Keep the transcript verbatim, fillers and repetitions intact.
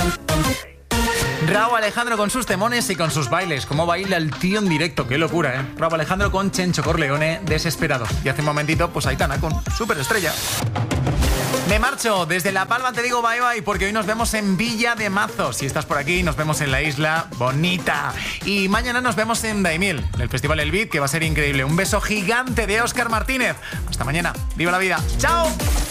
Rauw Alejandro con sus temones y con sus bailes. Cómo baila el tío en directo, qué locura, ¿eh? Rauw Alejandro con Chencho Corleone, Desesperado. Y hace un momentito, pues Aitana con Superestrella. Me marcho, desde La Palma te digo bye bye, porque hoy nos vemos en Villa de Mazo. Si estás por aquí, nos vemos en la isla bonita. Y mañana nos vemos en Daimiel, en el Festival El Beat, que va a ser increíble. Un beso gigante de Óscar Martínez. Hasta mañana, viva la vida. ¡Chao!